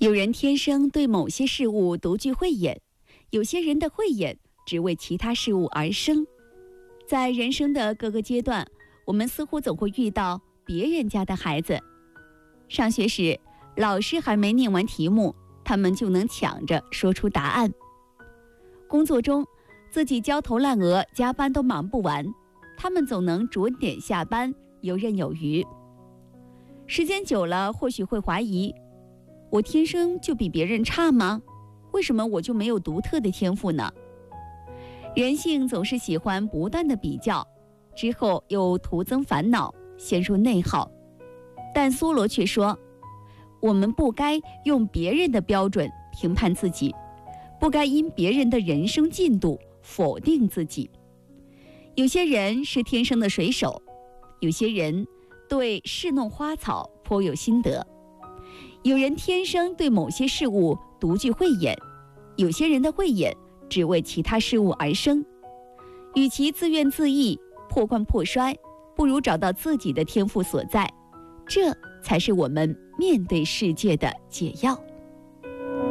有人天生对某些事物独具慧眼，有些人的慧眼只为其他事物而生。在人生的各个阶段，我们似乎总会遇到别人家的孩子。上学时，老师还没念完题目，他们就能抢着说出答案。工作中，自己焦头烂额，加班都忙不完，他们总能准点下班，游刃有余。时间久了，或许会怀疑，我天生就比别人差吗？为什么我就没有独特的天赋呢？人性总是喜欢不断的比较，之后又徒增烦恼，陷入内耗。但梭罗却说，我们不该用别人的标准评判自己，不该因别人的人生进度否定自己。有些人是天生的水手，有些人对侍弄花草颇有心得。有人天生对某些事物独具慧眼，有些人的慧眼只为其他事物而生。与其自怨自艾、破罐破摔，不如找到自己的天赋所在，这才是我们面对世界的解药。